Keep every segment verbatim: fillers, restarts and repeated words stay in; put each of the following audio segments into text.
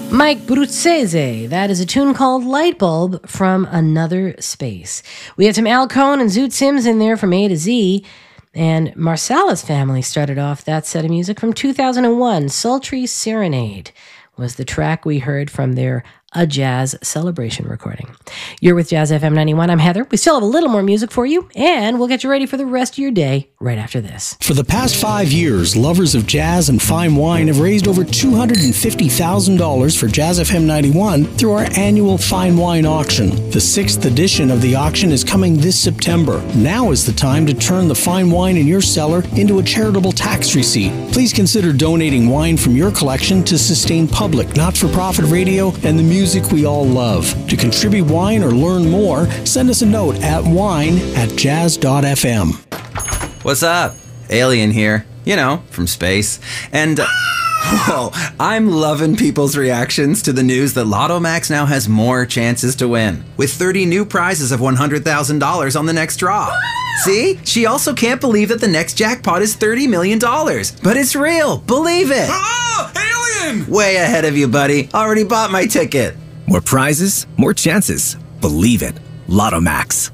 Mike Bruzzese, that is a tune called Light Bulb from Another Space. We had some Al Cohn and Zoot Sims in there from A to Z, and Marsalis Family started off that set of music from two thousand one. Sultry Serenade was the track we heard from their A Jazz Celebration recording. You're with Jazz F M ninety-one. I'm Heather. We still have a little more music for you, and we'll get you ready for the rest of your day right after this. For the past five years, lovers of jazz and fine wine have raised over two hundred fifty thousand dollars for Jazz F M ninety-one through our annual fine wine auction. The sixth edition of the auction is coming this September. Now is the time to turn the fine wine in your cellar into a charitable tax receipt. Please consider donating wine from your collection to sustain public, not-for-profit radio and the music we all love. To contribute wine or learn more, send us a note at wine at jazz dot f m. What's up? Alien here. You know, from space. And, uh, whoa, I'm loving people's reactions to the news that Lotto Max now has more chances to win, with thirty new prizes of one hundred thousand dollars on the next draw. See? She also can't believe that the next jackpot is thirty million dollars. But it's real. Believe it. Ah! Alien! Way ahead of you, buddy. Already bought my ticket. More prizes, more chances. Believe it. Lotto Max.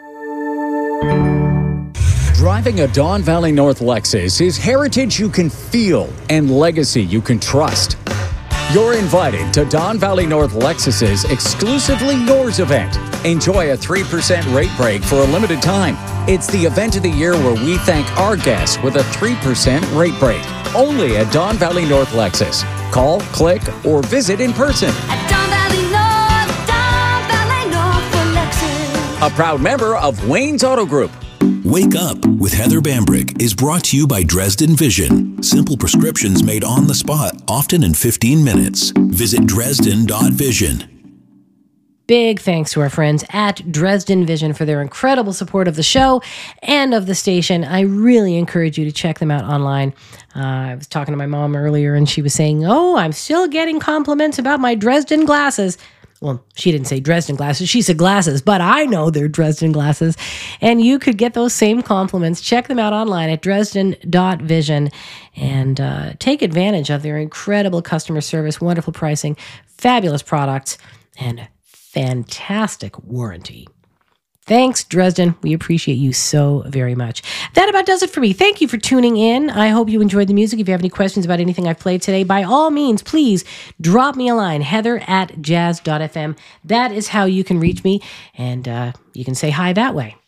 Driving a Don Valley North Lexus is heritage you can feel and legacy you can trust. You're invited to Don Valley North Lexus's Exclusively Yours event. Enjoy a three percent rate break for a limited time. It's the event of the year where we thank our guests with a three percent rate break. Only at Don Valley North Lexus. Call, click, or visit in person. At Don Valley North, Don Valley North for Lexus. A proud member of Wayne's Auto Group. Wake Up with Heather Bambrick is brought to you by Dresden Vision. Simple prescriptions made on the spot, often in fifteen minutes. Visit dresden dot vision. Big thanks to our friends at Dresden Vision for their incredible support of the show and of the station. I really encourage you to check them out online. Uh, I was talking to my mom earlier, and she was saying, oh, I'm still getting compliments about my Dresden glasses. Well, she didn't say Dresden glasses. She said glasses, but I know they're Dresden glasses. And you could get those same compliments. Check them out online at dresden dot vision and uh, take advantage of their incredible customer service, wonderful pricing, fabulous products, and fantastic warranty. Thanks, Dresden. We appreciate you so very much. That about does it for me. Thank you for tuning in. I hope you enjoyed the music. If you have any questions about anything I've played today, by all means, please drop me a line, heather at jazz dot f m. That is how you can reach me, and uh, you can say hi that way.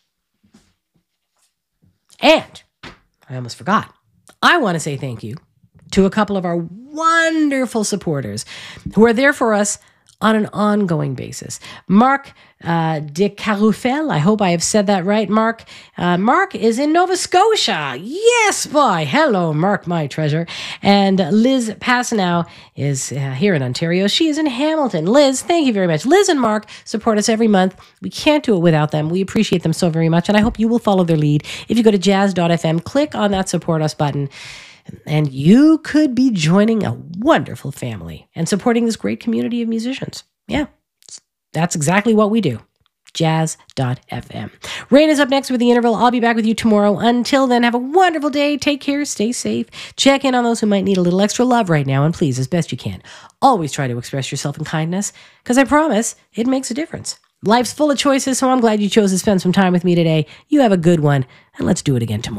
And I almost forgot. I want to say thank you to a couple of our wonderful supporters who are there for us on an ongoing basis. Mark uh, de Carufel, I hope I have said that right, Mark. Uh, Mark is in Nova Scotia. Yes, boy. Hello, Mark, my treasure. And Liz Passanow is uh, here in Ontario. She is in Hamilton. Liz, thank you very much. Liz and Mark support us every month. We can't do it without them. We appreciate them so very much, and I hope you will follow their lead. If you go to jazz dot f m, click on that support us button, and you could be joining a wonderful family and supporting this great community of musicians. Yeah, that's exactly what we do. jazz dot f m. Rain is up next with the interval. I'll be back with you tomorrow. Until then, have a wonderful day. Take care. Stay safe. Check in on those who might need a little extra love right now. And please, as best you can, always try to express yourself in kindness, because I promise it makes a difference. Life's full of choices, so I'm glad you chose to spend some time with me today. You have a good one, and let's do it again tomorrow.